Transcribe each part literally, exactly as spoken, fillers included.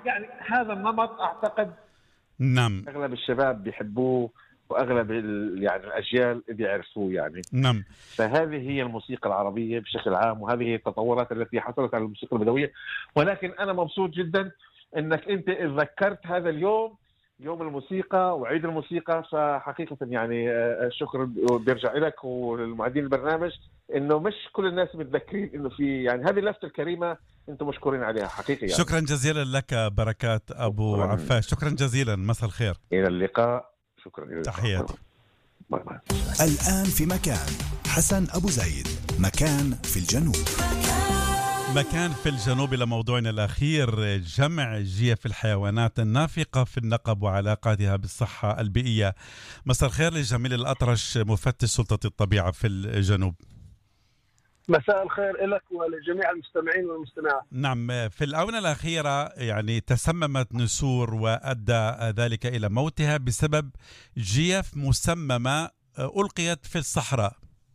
يعني هذا النمط أعتقد نعم أغلب الشباب بيحبوه وأغلب يعني الأجيال بيعرفوه يعني. نعم. فهذه هي الموسيقى العربية بشكل عام، وهذه هي التطورات التي حصلت على الموسيقى البدوية. ولكن أنا مبسوط جدا أنك أنت ذكرت هذا اليوم، يوم الموسيقى وعيد الموسيقى. فحقيقة يعني الشكر بيرجع لك وللمعدين البرنامج، إنه مش كل الناس متذكرين إنه في يعني هذه اللفتة الكريمة أنتم مشكورين عليها حقيقة يعني. شكرا جزيلا لك بركات أبو شكراً. عفاش، شكرا جزيلا، مساء الخير، إلى اللقاء، شكرا لك. تحياتي. الآن في مكان حسن أبو زيد، مكان في الجنوب. مكان في الجنوب إلى موضوعنا الأخير، جمع جيف الحيوانات النافقة في النقب وعلاقاتها بالصحة البيئية. مساء الخير لجميل الأطرش، مفتش سلطة الطبيعة في الجنوب. مساء الخير لك ولجميع المستمعين والمستمعات. نعم، في الآونة الأخيرة يعني تسممت نسور وأدى ذلك إلى موتها بسبب جيف مسممة ألقيت في الصحراء.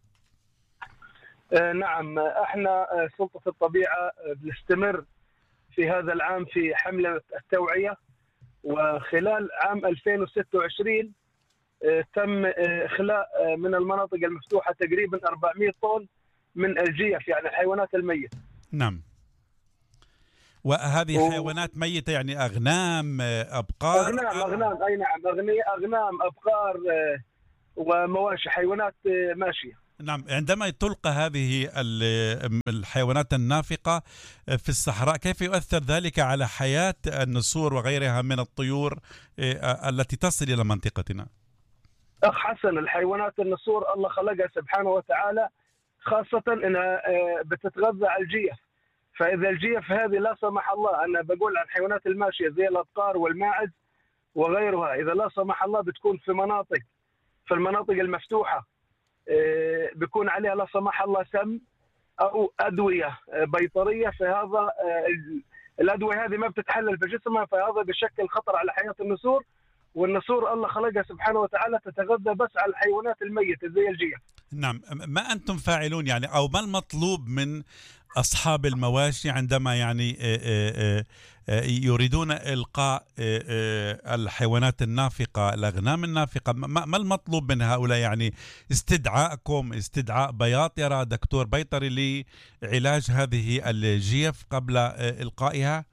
آه نعم، احنا سلطة الطبيعة بنستمر في هذا العام في حملة التوعية، وخلال عام ألفين وستة وعشرين آه تم آه إخلاء آه من المناطق المفتوحة تقريبا أربعمئة طن من الجيف، يعني الحيوانات الميتة. نعم. وهذه و... حيوانات ميتة يعني أغنام، أبقار. أغنام أغنام أي نعم، أغنام أبقار ومواشي، حيوانات ماشية. نعم. عندما تلقى هذه الحيوانات النافقة في الصحراء، كيف يؤثر ذلك على حياة النسور وغيرها من الطيور التي تصل إلى منطقتنا؟ أخ حسن، الحيوانات النسور الله خلقها سبحانه وتعالى خاصة أنها بتتغذى على الجيف. فإذا الجيف هذه لا سمح الله، أنا بقول عن الحيوانات الماشية زي الأبقار والماعز وغيرها، إذا لا سمح الله بتكون في مناطق في المناطق المفتوحة بيكون عليها لا سمح الله سم أو أدوية بيطرية، فهذا الأدوية هذه ما بتتحلل في جسمها، فهذا بشكل خطر على حياة النسور. والنسور الله خلقها سبحانه وتعالى تتغذى بس على الحيوانات الميتة زي الجيف. نعم. ما أنتم فاعلون يعني، أو ما المطلوب من أصحاب المواشي عندما يعني يريدون إلقاء الحيوانات النافقة، الأغنام النافقة؟ ما المطلوب من هؤلاء؟ يعني استدعاءكم، استدعاء بياطرة، دكتور بيطري لعلاج هذه الجيف قبل إلقائها؟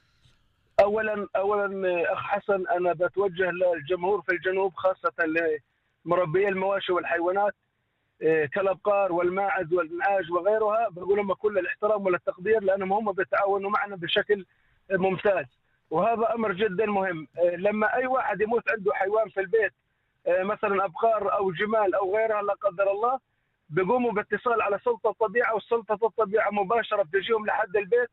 أولا أولا أخ حسن، أنا بتوجه للجمهور في الجنوب خاصة لمربي المواشي والحيوانات كالأبقار والماعز والنعاج وغيرها، بقول لهم كل الاحترام والتقدير لأنهم هم بيتعاونوا معنا بشكل ممتاز، وهذا أمر جدا مهم. لما أي واحد يموت عنده حيوان في البيت مثلا أبقار أو جمال أو غيرها لا قدر الله، بيقوموا باتصال على سلطة الطبيعة، وسلطة الطبيعة مباشرة بتجيهم لحد البيت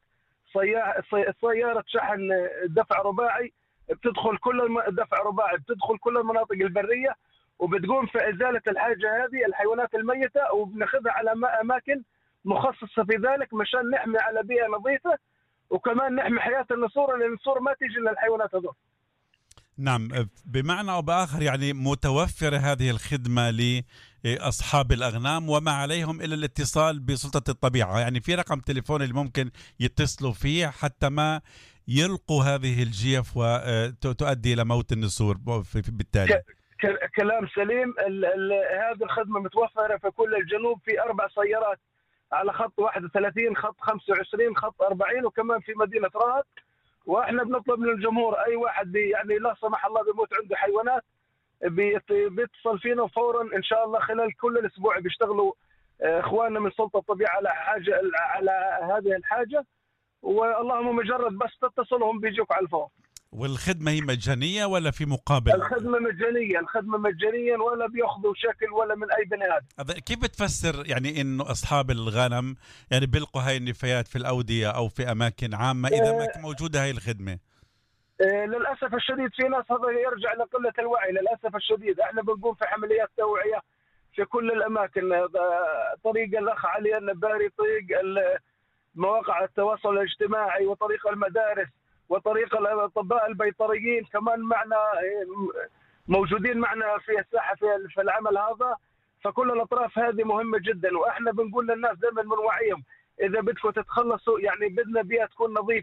سيارة شحن دفع رباعي بتدخل كل دفع رباعي بتدخل كل المناطق البرية، وبتقوم في إزالة الحاجة هذه الحيوانات الميتة، وبناخذها على أماكن مخصصة في ذلك مشان نحمي على بيئة نظيفة، وكمان نحمي حياة النسور، لأن النسور ما تيجي للحيوانات هذول. نعم، بمعنى أو بآخر يعني متوفرة هذه الخدمة لأصحاب الأغنام، وما عليهم إلا الاتصال بسلطة الطبيعة. يعني في رقم تليفون اللي ممكن يتصلوا فيه حتى ما يلقوا هذه الجيف وتؤدي إلى موت النسور بالتالي. كلام سليم. هذه الخدمة متوفرة في كل الجنوب، في أربع سيارات على خط واحد وثلاثين، خط خمسة وعشرين، خط أربعين، وكمان في مدينة رهط. واحنا بنطلب من الجمهور اي واحد يعني لا سمح الله بيموت عنده حيوانات بيتصل فينا فورا ان شاء الله. خلال كل الاسبوع بيشتغلوا اخواننا من سلطة الطبيعة على حاجة على هذه الحاجة، واللهم مجرد بس تتصلهم بيجوك على الفور. والخدمة هي مجانية ولا في مقابل؟ الخدمة مجانية، الخدمة مجانيا ولا بياخذوا شكل ولا من أي بني آدم. كيف بتفسر يعني إنه أصحاب الغنم يعني بيلقوا هاي النفايات في الأودية أو في أماكن عامة إذا ما موجودة هاي الخدمة؟ آه للأسف الشديد في ناس هذا يرجع لقلة الوعي. للأسف الشديد احنا بنقوم في عمليات توعية في كل الأماكن، طريق الأخ علي النباري، طريق مواقع التواصل الاجتماعي، وطريق المدارس، وطريق الأطباء البيطريين كمان معنا موجودين معنا في الساحة في العمل هذا. فكل الأطراف هذه مهمة جدا، وإحنا بنقول للناس دائما بنوعيهم إذا بدكم تتخلصوا يعني بدنا بيئة تكون نظيفة،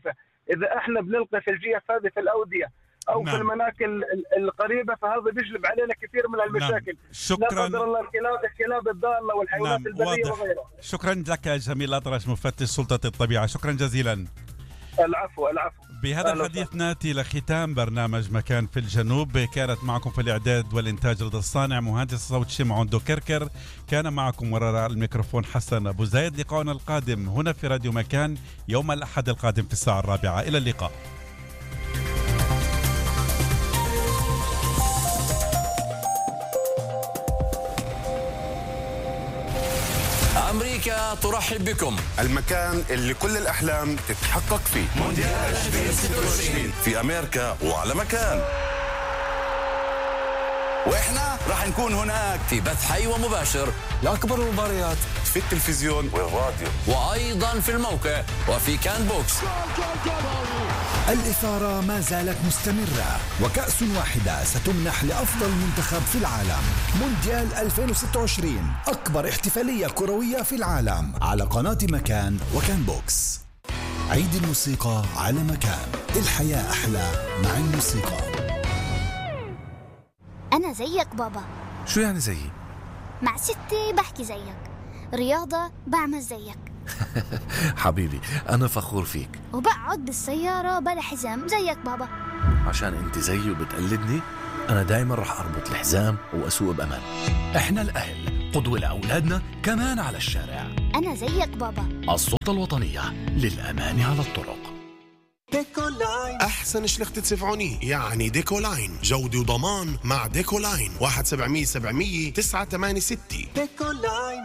إذا احنا بنلقي ثلجية هذه في الأودية أو نعم. في المناكل القريبة، فهذا بيجلب علينا كثير من المشاكل. نعم. شكرا. لا قدر الله الكلاب الكلاب الضالة والحيوانات نعم. البرية واضح. وغيرها. شكرا لك جميل الأطرش مفتش سلطة الطبيعة، شكرا جزيلا. العفو العفو. بهذا الحديث ناتي لختام برنامج مكان في الجنوب. كانت معكم في الإعداد والإنتاج رضا الصانع، مهندس الصوت شمعون دو كركر، كان معكم وراء الميكروفون حسن أبو زايد. لقاؤنا القادم هنا في راديو مكان يوم الأحد القادم في الساعة الرابعة. إلى اللقاء. أمريكا ترحب بكم، المكان اللي كل الأحلام تتحقق فيه. مونديال ألفين وستة وعشرين في أمريكا وعلى مكان، وإحنا راح نكون هناك في بث حي ومباشر لأكبر المباريات في التلفزيون والراديو، وأيضا في الموقع وفي كان بوكس. الإثارة ما زالت مستمرة، وكأس واحدة ستمنح لأفضل منتخب في العالم. مونديال ألفين وستة وعشرين، أكبر احتفالية كروية في العالم، على قناة مكان وكان بوكس. عيد الموسيقى على مكان، الحياة أحلى مع الموسيقى. أنا زيك بابا. شو يعني زيي؟ مع ستي بحكي زيك، رياضة بعمل زيك. حبيبي أنا فخور فيك. وبقعد بالسيارة بلا حزام زيك بابا. عشان أنت زيي وبتقلدني، أنا دايما رح أربط الحزام وأسوق بأمان. إحنا الأهل قدوة لأولادنا كمان على الشارع. أنا زيك بابا. السلطة الوطنية للأمان على الطرق. ديكولاين أحسن شلخت تدفعوني، يعني ديكولاين جودة وضمان مع ديكولاين. واحد سبعمية سبعمية تسعة ثمانية ستة. ديكولاين.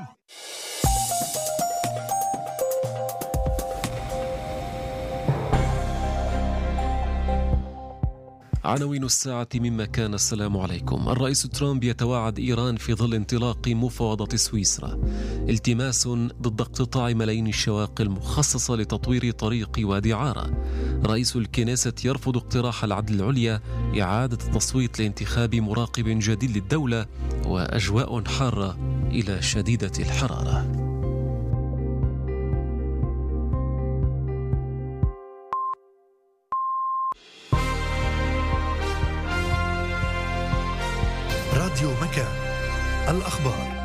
عناوين الساعة مما كان. السلام عليكم. الرئيس ترامب يتوعد إيران في ظل انطلاق مفاوضات سويسرا. التماس ضد اقتطاع ملايين الشواق المخصصة لتطوير طريق وادي عارة. رئيس الكنيسة يرفض اقتراح العدل العليا إعادة التصويت لانتخاب مراقب جديد للدولة. وأجواء حارة إلى شديدة الحرارة. راديو مكان، الأخبار.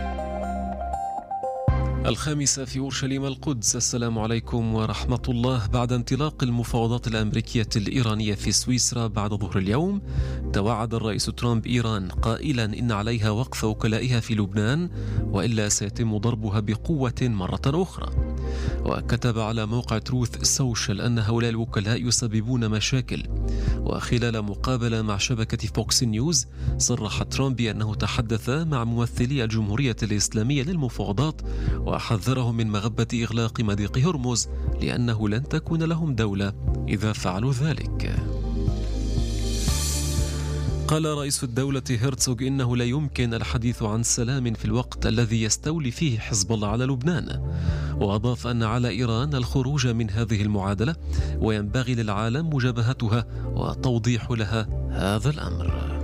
الخامسة في أورشليم القدس. السلام عليكم ورحمة الله. بعد انطلاق المفاوضات الأمريكية الإيرانية في سويسرا بعد ظهر اليوم، توعد الرئيس ترامب إيران قائلا إن عليها وقف وكلائها في لبنان، وإلا سيتم ضربها بقوة مرة أخرى. وكتب على موقع تروث سوشيال أن هؤلاء الوكلاء يسببون مشاكل. وخلال مقابلة مع شبكة فوكس نيوز، صرح ترامب بأنه تحدث مع ممثلي الجمهورية الإسلامية للمفاوضات، وحذرهم من مغبة إغلاق مضيق هرمز لأنه لن تكون لهم دولة إذا فعلوا ذلك. قال رئيس الدولة هيرتسوغ إنه لا يمكن الحديث عن سلام في الوقت الذي يستولي فيه حزب الله على لبنان. وأضاف أن على إيران الخروج من هذه المعادلة، وينبغي للعالم مجابهتها وتوضيح لها هذا الأمر.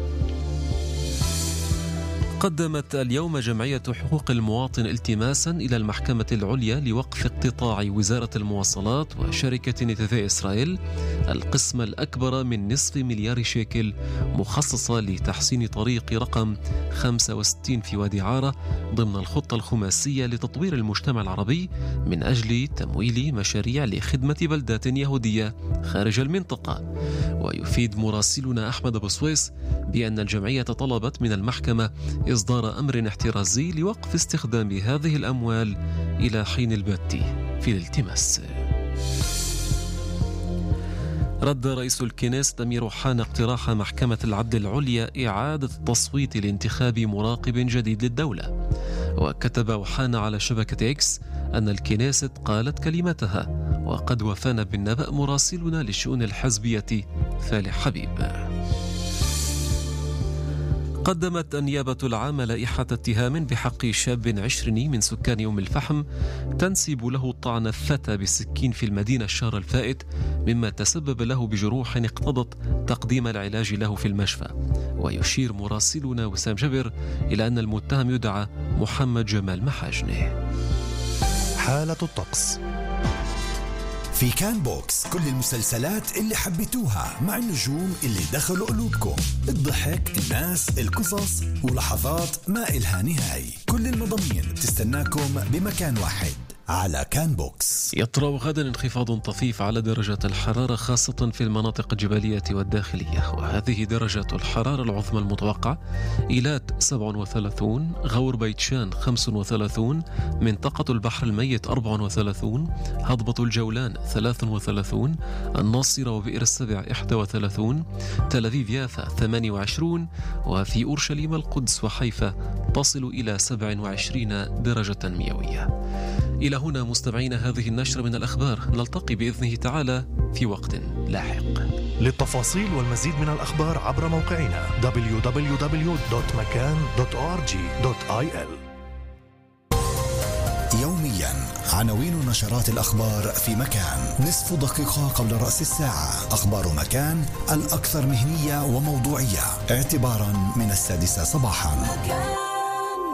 قدمت اليوم جمعية حقوق المواطن التماسا إلى المحكمة العليا لوقف اقتطاع وزارة المواصلات وشركة نتيفي إسرائيل القسم الأكبر من نصف مليار شيكل مخصصة لتحسين طريق رقم خمسة وستين في وادي عارة ضمن الخطة الخماسية لتطوير المجتمع العربي من أجل تمويل مشاريع لخدمة بلدات يهودية خارج المنطقة. ويفيد مراسلنا أحمد أبو سويس بأن الجمعية طلبت من المحكمة إصدار أمر احترازي لوقف استخدام هذه الأموال إلى حين البت في الالتماس. رد رئيس الكنيسة أمير أوحانا اقتراح محكمة العدل العليا إعادة التصويت لانتخاب مراقب جديد للدولة. وكتب أوحانا على شبكة إكس أن الكنيسة قالت كلمتها، وقد وفانا بالنبأ مراسلنا للشؤون الحزبية فالح حبيب. قدمت النيابة العامة لائحة اتهام بحق شاب عشريني من سكان أم الفحم تنسب له الطعن الفتى بالسكين في المدينة الشهر الفائت، مما تسبب له بجروح اقتضت تقديم العلاج له في المشفى. ويشير مراسلنا وسام جبر إلى أن المتهم يدعى محمد جمال محاجني. حالة الطقس. في كان بوكس كل المسلسلات اللي حبيتوها مع النجوم اللي دخلوا قلوبكم، الضحك، الناس، القصص ولحظات ما إلها نهاية. كل المضامين بتستناكم بمكان واحد على كان بوكس. يطرأ غدا انخفاض طفيف على درجات الحرارة خاصة في المناطق الجبلية والداخلية، وهذه درجة الحرارة العظمى المتوقعة: إيلات سبعة وثلاثين، غور بيت شان خمسة وثلاثين، منطقة البحر الميت أربعة وثلاثين، هضبة الجولان ثلاثة وثلاثين، الناصرة وبئر السبع إحدى وثلاثين، تل أبيب يافا ثمانية وعشرين، وفي أورشليم القدس وحيفا تصل إلى سبعة وعشرين درجة مئوية. إلى هنا مستمعين هذه النشرة من الأخبار، نلتقي بإذنه تعالى في وقت لاحق. للتفاصيل والمزيد من الأخبار عبر موقعنا دبليو دبليو دبليو دوت مكان دوت أو آر جي دوت آي إل. يوميا عناوين نشرات الأخبار في مكان، نصف دقيقة قبل رأس الساعة. أخبار مكان الأكثر مهنية وموضوعية اعتبارا من السادسة صباحا.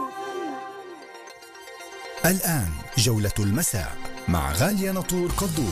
الآن جولة المساء مع غالية نطور قدوس.